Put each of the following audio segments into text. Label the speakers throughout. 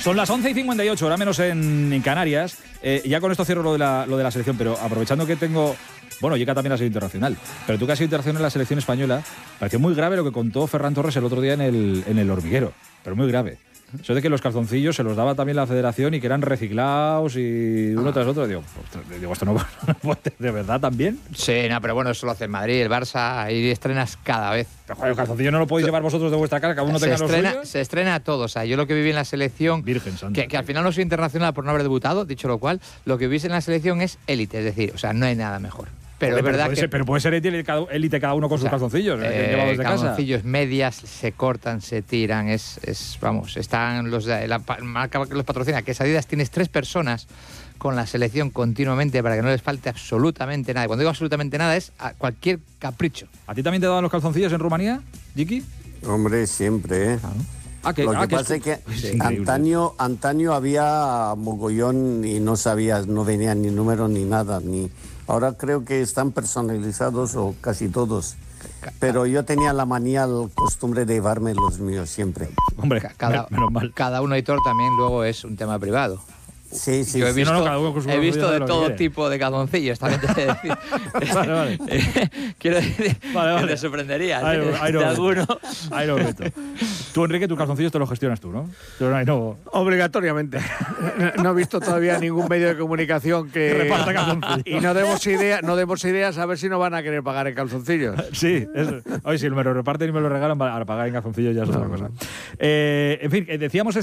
Speaker 1: Son las 11:58, ahora menos en Canarias. Ya con esto cierro lo de la selección, pero aprovechando que tengo... Bueno, Yeka también ha sido internacional, pero tú que has sido internacional en la selección española, pareció muy grave lo que contó Ferran Torres el otro día en el Hormiguero, pero muy grave. Eso de que los calzoncillos se los daba también la federación y que eran reciclados y uno tras otro. Digo, esto no puede, ¿de verdad también?
Speaker 2: Sí, no, pero bueno, eso lo hace el Madrid, el Barça, ahí estrenas cada vez.
Speaker 1: Pero joder, el calzoncillo no lo podéis llevar vosotros de vuestra casa, cada uno tenga los suyos.
Speaker 2: Se estrena todo, o sea, yo lo que viví en la selección,
Speaker 1: Virgen Santa,
Speaker 2: que al final no soy internacional por no haber debutado, dicho lo cual, lo que vivís en la selección es élite, es decir, o sea, no hay nada mejor. Pero es verdad que...
Speaker 1: Pero puede ser élite cada uno con sus calzoncillos, llevados de casa.
Speaker 2: Calzoncillos, medias, se cortan, se tiran, vamos, están la marca que los patrocina, que es Adidas, tienes 3 personas con la selección continuamente para que no les falte absolutamente nada. Cuando digo absolutamente nada es a cualquier capricho.
Speaker 1: ¿A ti también te daban los calzoncillos en Rumanía, Yiki?
Speaker 3: Hombre, siempre, ¿eh?
Speaker 1: Claro.
Speaker 3: Lo que pasa es que antaño había mogollón y no sabías, no venía ni número ni nada, ahora creo que están personalizados o casi todos. Pero yo tenía la manía, la costumbre de llevarme los míos siempre.
Speaker 1: Hombre, menos mal.
Speaker 2: Cada uno, editor, también luego es un tema privado.
Speaker 3: Sí.
Speaker 2: Yo he visto de todo tipo de calzoncillos, también te he de decir.
Speaker 1: Vale.
Speaker 2: Quiero decir, que te sorprenderías de alguno.
Speaker 1: Ahí lo meto. Tú, Enrique, tus calzoncillos te los gestionas tú, ¿no? No.
Speaker 4: Obligatoriamente. No he visto todavía ningún medio de comunicación que
Speaker 1: reparta calzoncillos.
Speaker 4: Y no demos ideas a ver si no van a querer pagar en calzoncillos.
Speaker 1: Sí, eso. Oye, si me lo reparten y me lo regalan, para pagar en calzoncillos ya es otra cosa. En fin, decíamos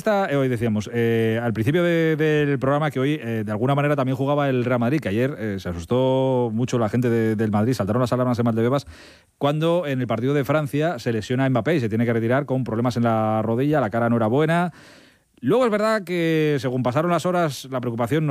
Speaker 1: al principio del programa que hoy de alguna manera también jugaba el Real Madrid, que ayer se asustó mucho la gente del Madrid, saltaron las alarmas en Valdebebas cuando en el partido de Francia se lesiona a Mbappé y se tiene que retirar con problemas en la rodilla, la cara no era buena. Luego es verdad que según pasaron las horas la preocupación